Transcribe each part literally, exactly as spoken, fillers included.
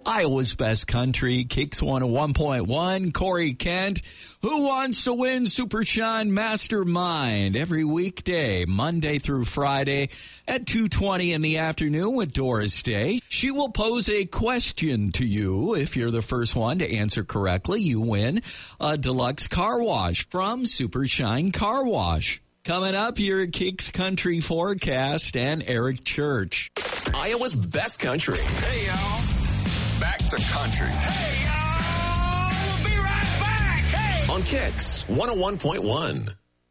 Iowa's Best Country, Kicks one oh one point one. Corey Kent, Who Wants to Win Super Shine Mastermind, every weekday, Monday through Friday at two twenty in the afternoon with Doris Day. She will pose a question to you. If you're the first one to answer correctly, you win a deluxe car wash from Super Shine Car Wash. Coming up, your Kicks Country Forecast and Eric Church. Iowa's Best Country. Hey, y'all. Back to country. Hey, y'all. We'll be right back. Hey. On Kicks one oh one point one.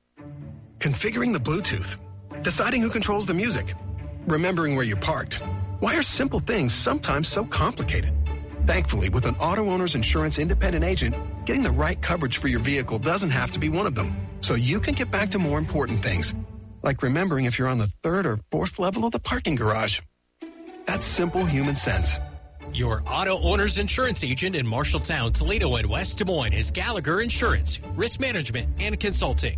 Configuring the Bluetooth. Deciding who controls the music. Remembering where you parked. Why are simple things sometimes so complicated? Thankfully, with an Auto Owners Insurance independent agent, getting the right coverage for your vehicle doesn't have to be one of them. So you can get back to more important things, like remembering if you're on the third or fourth level of the parking garage. That's simple human sense. Your Auto Owners Insurance agent in Marshalltown, Toledo, and West Des Moines is Gallagher Insurance, Risk Management, and Consulting.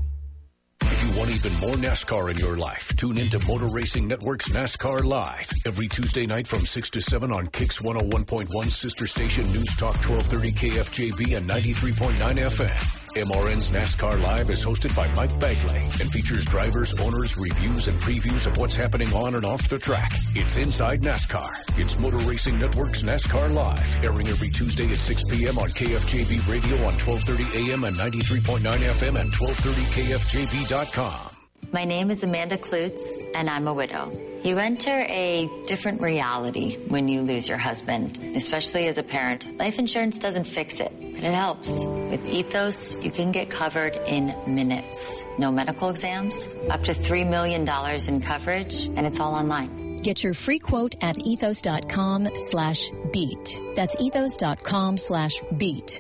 If you want even more NASCAR in your life, tune into Motor Racing Network's NASCAR Live every Tuesday night from six to seven on Kicks one oh one point one, sister station News Talk twelve thirty K F J B and ninety-three point nine F M. M R N's NASCAR Live is hosted by Mike Bagley and features drivers, owners, reviews, and previews of what's happening on and off the track. It's Inside NASCAR. It's Motor Racing Network's NASCAR Live, airing every Tuesday at six p.m. on K F J B Radio on twelve thirty A M and ninety-three point nine F M and twelve thirty K F J B dot com. My name is Amanda Klutz, and I'm a widow. You enter a different reality when you lose your husband, especially as a parent. Life insurance doesn't fix it, but it helps. With Ethos, you can get covered in minutes. No medical exams, up to three million dollars in coverage, and it's all online. Get your free quote at ethos.com slash beat. That's ethos.com slash beat.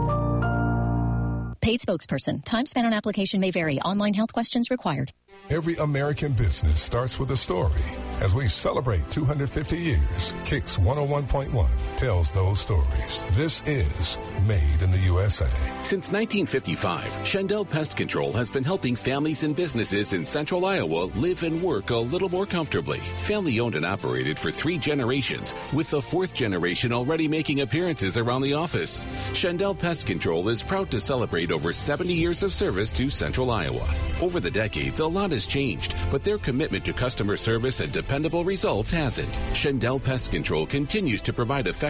Paid spokesperson. Time spent on application may vary. Online health questions required. Every American business starts with a story. As we celebrate two hundred fifty years, Kicks one oh one point one tells those stories. This is Made in the U S A. Since nineteen fifty-five, Shendel Pest Control has been helping families and businesses in central Iowa live and work a little more comfortably. Family owned and operated for three generations, with the fourth generation already making appearances around the office. Shendel Pest Control is proud to celebrate over seventy years of service to central Iowa. Over the decades, a lot has changed, but their commitment to customer service and dependable results hasn't. Shendel Pest Control continues to provide effective